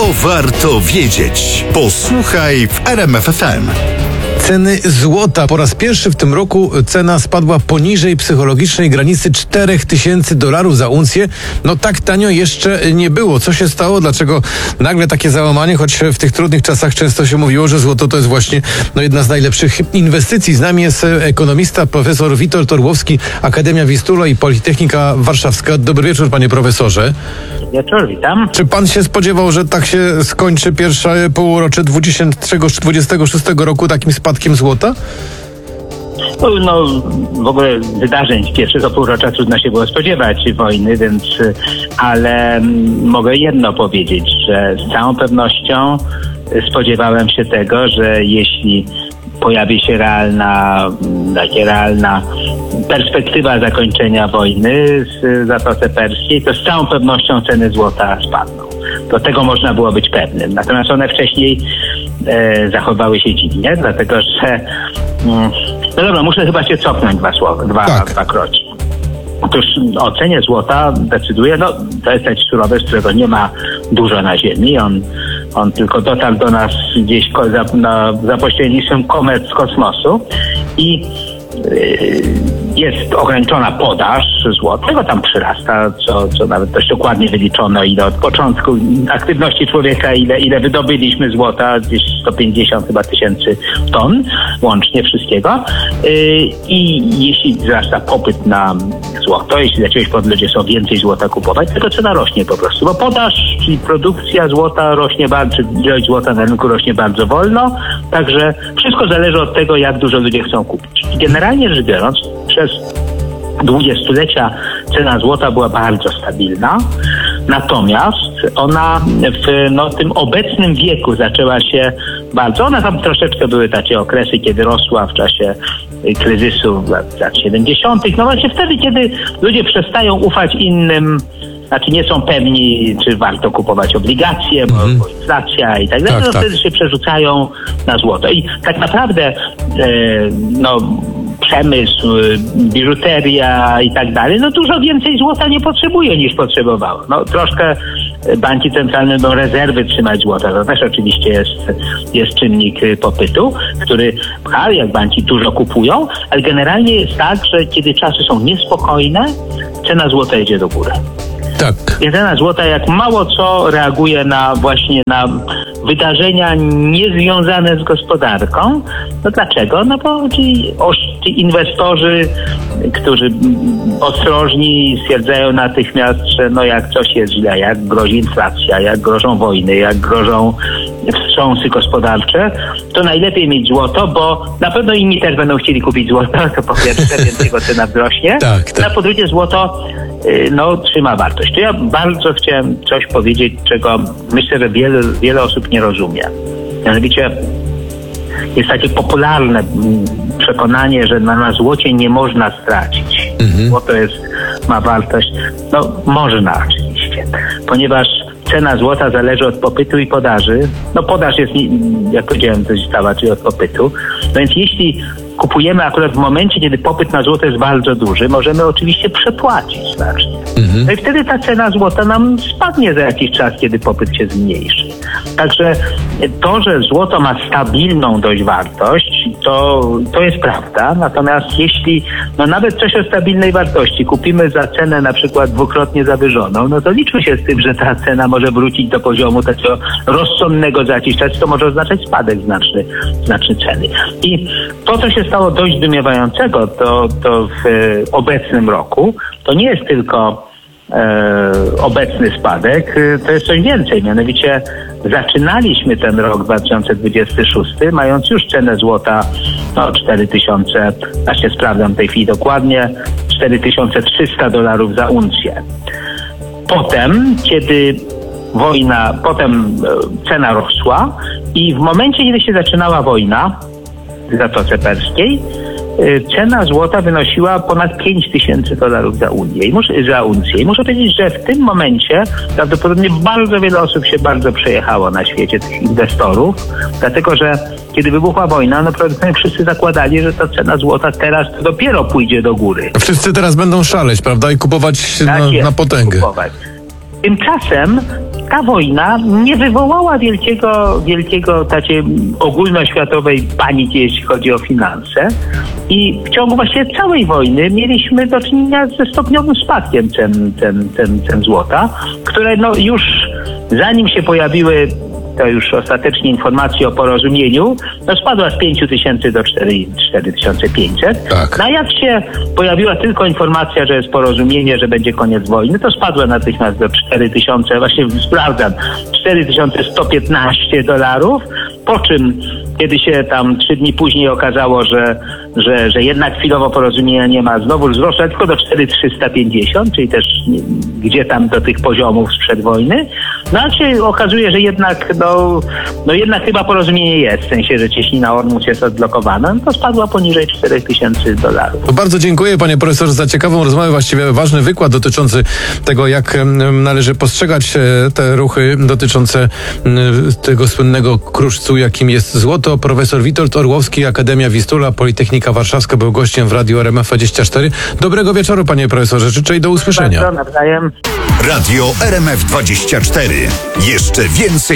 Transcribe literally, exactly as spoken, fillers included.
warto wiedzieć. Posłuchaj w R M F F M. Ceny złota. Po raz pierwszy w tym roku cena spadła poniżej psychologicznej granicy czterech tysięcy dolarów za uncję. No tak tanio jeszcze nie było. Co się stało? Dlaczego nagle takie załamanie? Choć w tych trudnych czasach często się mówiło, że złoto to jest właśnie no, jedna z najlepszych inwestycji. Z nami jest ekonomista, profesor Witold Orłowski, Akademia Wistula i Politechnika Warszawska. Dobry wieczór, panie profesorze. Wieczór, witam. Czy pan się spodziewał, że tak się skończy pierwsze półrocze dwudziestego dwudziestego szóstego roku takim spadkiem złota? No, w ogóle wydarzeń pierwszego półrocza trudno się było spodziewać wojny, więc, ale mogę jedno powiedzieć, że z całą pewnością spodziewałem się tego, że jeśli pojawi się realna, takie realna perspektywa zakończenia wojny w Zatoce Perskiej, to z całą pewnością ceny złota spadną. Do tego można było być pewnym. Natomiast one wcześniej e, zachowały się dziwnie, dlatego że mm, no dobra, muszę chyba się cofnąć dwa słowa, dwa, tak. dwa kroki. Otóż o cenie złota decyduje, no to jest ten surowiec, którego nie ma dużo na ziemi. On, on tylko dotarł do nas gdzieś ko, za, na, za pośrednictwem komet z kosmosu i yy, jest ograniczona podaż złotego, tam przyrasta, co, co nawet dość dokładnie wyliczono, ile od początku aktywności człowieka, ile, ile wydobyliśmy złota, gdzieś sto pięćdziesiąt chyba tysięcy ton, łącznie wszystkiego. Yy, I jeśli wzrasta popyt na złoto, jeśli jakiegoś pod ludzie są więcej złota kupować, tylko cena rośnie po prostu, bo podaż, czyli produkcja złota rośnie bardzo, czy ilość złota na rynku rośnie bardzo wolno, także wszystko zależy od tego, jak dużo ludzie chcą kupić. Generalnie rzecz biorąc, przez dwudziestolecia cena złota była bardzo stabilna, natomiast ona w no, tym obecnym wieku zaczęła się bardzo, ona tam troszeczkę były takie okresy, kiedy rosła w czasie kryzysu lat, lat siedemdziesiątych, no właśnie wtedy, kiedy ludzie przestają ufać innym, znaczy nie są pewni, czy warto kupować obligacje, mhm. bo inflacja i tak dalej, tak, no tak. wtedy się przerzucają na złoto. I tak naprawdę e, no przemysł, biżuteria i tak dalej, no dużo więcej złota nie potrzebuje niż potrzebowało. No troszkę banki centralne będą rezerwy trzymać złota. To też oczywiście jest, jest czynnik popytu, który pcha, jak banki dużo kupują, ale generalnie jest tak, że kiedy czasy są niespokojne, cena złota idzie do góry. Tak. I cena złota jak mało co reaguje na właśnie na wydarzenia niezwiązane z gospodarką. No dlaczego? No bo ci, ci inwestorzy, którzy ostrożni stwierdzają natychmiast, że no jak coś jest źle, jak grozi inflacja, jak grożą wojny, jak grożą wstrząsy gospodarcze, to najlepiej mieć złoto, bo na pewno inni też będą chcieli kupić złoto, to po pierwsze, więc jego cena wzrośnie. Tak, tak. A po drugie złoto no, trzyma wartość. To ja bardzo chciałem coś powiedzieć, czego myślę, że wiele, wiele osób nie rozumie. Mianowicie jest takie popularne przekonanie, że na, na złocie nie można stracić. Mhm. Złoto jest, ma wartość. No można oczywiście, ponieważ cena złota zależy od popytu i podaży. No podaż jest, jak powiedziałem, coś stała, czyli od popytu. No więc jeśli kupujemy akurat w momencie, kiedy popyt na złoto jest bardzo duży, możemy oczywiście przepłacić znacznie. Mhm. No i wtedy ta cena złota nam spadnie za jakiś czas, kiedy popyt się zmniejszy. Także to, że złoto ma stabilną dość wartość, to, to jest prawda. Natomiast jeśli no nawet coś o stabilnej wartości kupimy za cenę na przykład dwukrotnie zawyżoną, no to liczmy się z tym, że ta cena może wrócić do poziomu takiego rozsądnego za jakiś czas, to może oznaczać spadek znaczny, znaczny ceny. I to, co się stało dość zdumiewającego, to, to w e, obecnym roku, to nie jest tylko e, obecny spadek, to jest coś więcej. Mianowicie zaczynaliśmy ten rok dwa tysiące dwudziesty szósty, mając już cenę złota no, cztery tysiące, ja się sprawdzam w tej chwili dokładnie, cztery tysiące trzysta dolarów za uncję. Potem, kiedy wojna, potem cena rosła i w momencie, kiedy się zaczynała wojna w Zatoce Perskiej, cena złota wynosiła ponad pięć tysięcy dolarów za unię i muszę, za uncję. I muszę powiedzieć, że w tym momencie prawdopodobnie bardzo wiele osób się bardzo przejechało na świecie, tych inwestorów, dlatego że kiedy wybuchła wojna, no prawdopodobnie wszyscy zakładali, że ta cena złota teraz dopiero pójdzie do góry. Wszyscy teraz będą szaleć, prawda? I kupować tak na, jest, na potęgę. Kupować. Tymczasem ta wojna nie wywołała wielkiego, wielkiego takiej ogólnoświatowej paniki, jeśli chodzi o finanse. I w ciągu właściwie całej wojny mieliśmy do czynienia ze stopniowym spadkiem cen, cen, cen, cen złota, które no już zanim się pojawiły to już ostatecznie informacje o porozumieniu, to spadła z pięć tysięcy do cztery tysiące pięćset. Tak. No a jak się pojawiła tylko informacja, że jest porozumienie, że będzie koniec wojny, to spadła natychmiast do cztery tysiące, właśnie sprawdzam, cztery tysiące sto piętnaście dolarów, po czym kiedy się tam trzy dni później okazało, że, że, że jednak chwilowo porozumienia nie ma, znowu wzrosła tylko do cztery tysiące trzysta pięćdziesiąt, czyli też nie, gdzie tam do tych poziomów sprzed wojny. No a się okazuje, że jednak, no, no jednak chyba porozumienie jest, w sensie, że cieśnina Ormus jest odblokowana, no to spadła poniżej cztery tysiące dolarów. To bardzo dziękuję, panie profesorze, za ciekawą rozmowę, właściwie ważny wykład dotyczący tego, jak em, należy postrzegać e, te ruchy dotyczące m, tego słynnego kruszcu, jakim jest złoto. Profesor Witold Orłowski, Akademia Wistula, Politechnika Warszawska, był gościem w Radiu R M F dwadzieścia cztery. Dobrego wieczoru, panie profesorze, życzę i do usłyszenia. Bardzo nawzajem. Radio R M F dwadzieścia cztery. Jeszcze więcej